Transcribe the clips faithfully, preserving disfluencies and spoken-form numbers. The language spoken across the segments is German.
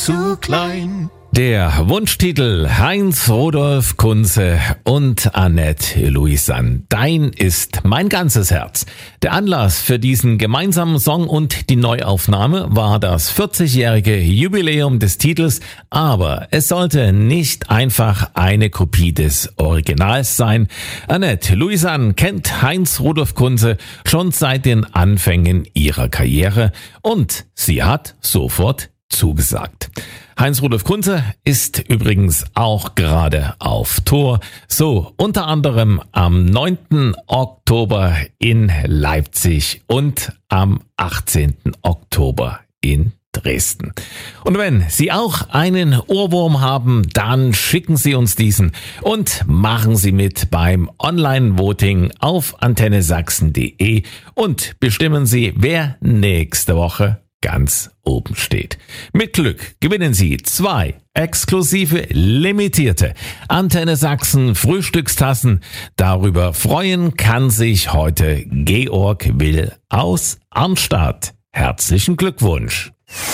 zu klein. Der Wunschtitel Heinz Rudolf Kunze und Annette Louisanne. Dein ist mein ganzes Herz. Der Anlass für diesen gemeinsamen Song und die Neuaufnahme war das vierzigjährige Jubiläum des Titels, aber es sollte nicht einfach eine Kopie des Originals sein. Annette Louisanne kennt Heinz Rudolf Kunze schon seit den Anfängen ihrer Karriere und sie hat sofort zugesagt. Heinz Rudolf Kunze ist übrigens auch gerade auf Tour, so unter anderem am neunten Oktober in Leipzig und am achtzehnten Oktober in Dresden. Und wenn Sie auch einen Ohrwurm haben, dann schicken Sie uns diesen und machen Sie mit beim Online-Voting auf antenne sachsen punkt de und bestimmen Sie, wer nächste Woche ganz oben steht. Mit Glück gewinnen Sie zwei exklusive, limitierte Antenne Sachsen Frühstückstassen. Darüber freuen kann sich heute Georg Will aus Arnstadt. Herzlichen Glückwunsch!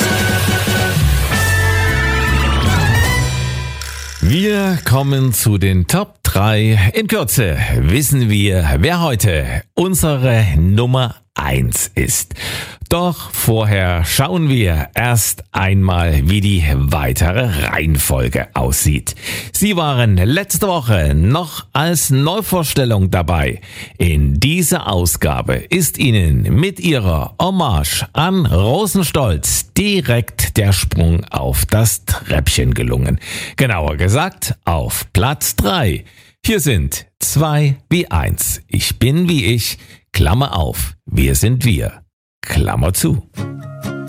Wir kommen zu den Top drei. In Kürze wissen wir, wer heute unsere Nummer eins ist. Doch vorher schauen wir erst einmal, wie die weitere Reihenfolge aussieht. Sie waren letzte Woche noch als Neuvorstellung dabei. In dieser Ausgabe ist Ihnen mit ihrer Hommage an Rosenstolz direkt der Sprung auf das Treppchen gelungen. Genauer gesagt auf Platz drei. Hier sind zwei wie eins. Ich bin wie ich, Klammer auf, wir sind wir, Klammer zu.